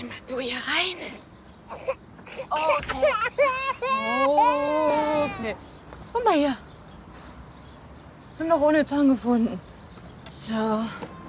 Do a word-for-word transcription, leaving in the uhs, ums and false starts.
Schnell mal du hier rein. Okay. Okay. Guck mal hier. Wir haben doch ohne Zahn gefunden. So.